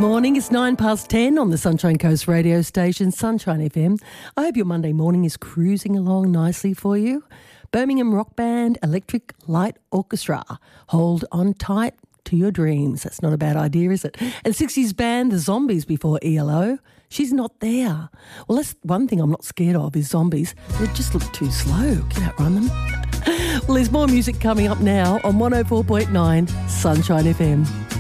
Morning, it's 10:09 on the Sunshine Coast radio station, Sunshine FM. I hope your Monday morning is cruising along nicely for you. Birmingham rock band Electric Light Orchestra, hold on tight to your dreams. That's not a bad idea, is it? And 60s band The Zombies before ELO. She's not there. Well, that's one thing I'm not scared of is zombies. They just look too slow. Can outrun them. Well, there's more music coming up now on 104.9 Sunshine FM.